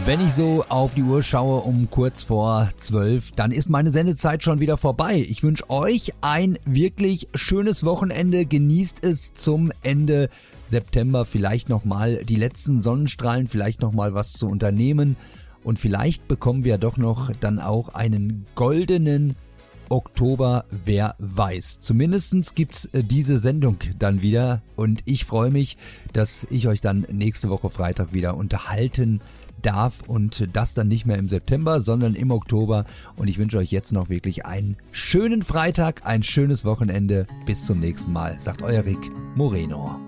Wenn ich so auf die Uhr schaue um kurz vor 12, dann ist meine Sendezeit schon wieder vorbei. Ich wünsche euch ein wirklich schönes Wochenende. Genießt es zum Ende September. Vielleicht nochmal die letzten Sonnenstrahlen, vielleicht nochmal was zu unternehmen. Und vielleicht bekommen wir doch noch dann auch einen goldenen Oktober, wer weiß. Zumindest gibt's diese Sendung dann wieder und ich freue mich, dass ich euch dann nächste Woche Freitag wieder unterhalten darf und das dann nicht mehr im September, sondern im Oktober. Und ich wünsche euch jetzt noch wirklich einen schönen Freitag, ein schönes Wochenende. Bis zum nächsten Mal, sagt euer Rick Moreno.